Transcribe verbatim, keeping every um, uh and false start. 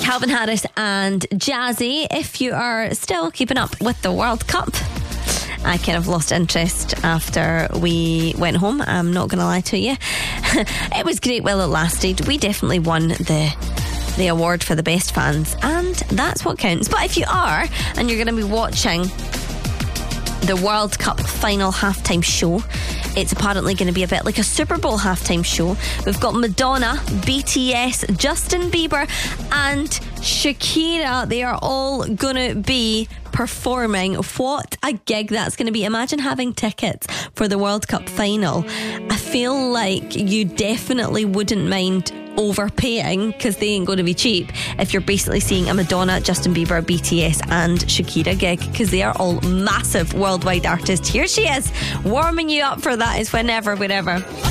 Calvin Harris and Jazzy. If you are still keeping up with the World Cup, I kind of lost interest after we went home, I'm not going to lie to you. It was great while it lasted. We definitely won the the award for the best fans, and that's what counts. But if you are, and you're going to be watching the World Cup final halftime show, it's apparently going to be a bit like a Super Bowl halftime show. We've got Madonna, B T S, Justin Bieber and Shakira. They are all going to be performing. What a gig that's going to be. Imagine having tickets for the World Cup final. I feel like you definitely wouldn't mind overpaying, because they ain't going to be cheap, if you're basically seeing a Madonna, Justin Bieber, B T S and Shakira gig, because they are all massive worldwide artists. Here she is, warming you up for that is Whenever, Wherever.